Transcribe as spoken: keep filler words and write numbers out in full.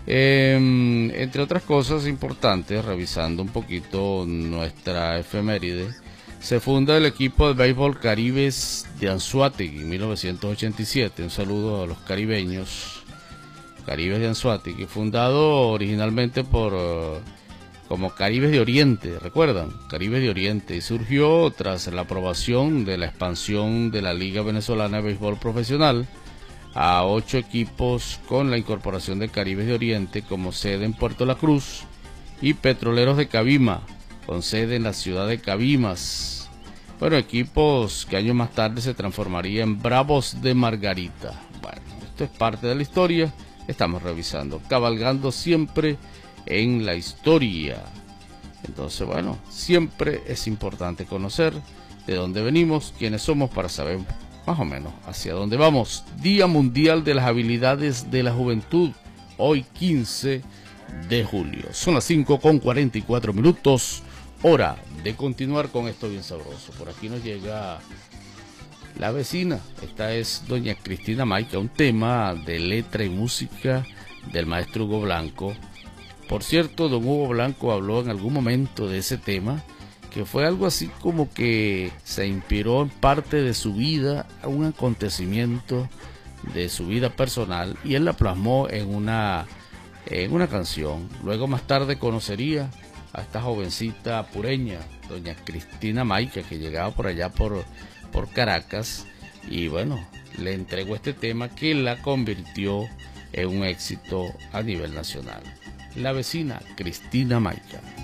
Eh, entre otras cosas importantes, revisando un poquito nuestra efeméride, se funda el equipo de béisbol Caribes de Anzoátegui en mil novecientos ochenta y siete. Un saludo a los caribeños, Caribes de Anzoátegui, fundado originalmente por uh, como Caribes de Oriente, ¿recuerdan? Caribes de Oriente, y surgió tras la aprobación de la expansión de la Liga Venezolana de Béisbol Profesional a ocho equipos, con la incorporación de Caribes de Oriente como sede en Puerto La Cruz y Petroleros de Cabima con sede en la ciudad de Cabimas. Bueno, equipos que años más tarde se transformarían en Bravos de Margarita. Bueno, esto es parte de la historia. Estamos revisando, cabalgando siempre en la historia. Entonces, bueno, siempre es importante conocer de dónde venimos, quiénes somos, para saber más o menos hacia dónde vamos. Día Mundial de las Habilidades de la Juventud, hoy quince de julio. Son las cinco con cuarenta y cuatro minutos, hora de continuar con esto bien sabroso. Por aquí nos llega la vecina, esta es doña Cristina Maica, un tema de letra y música del maestro Hugo Blanco. Por cierto, don Hugo Blanco habló en algún momento de ese tema, que fue algo así como que se inspiró en parte de su vida, un acontecimiento de su vida personal, y él la plasmó en una, en una canción. Luego más tarde conocería a esta jovencita pureña, doña Cristina Maica, que llegaba por allá por, por Caracas, y bueno, le entregó este tema que la convirtió en un éxito a nivel nacional. La vecina Cristina Maica.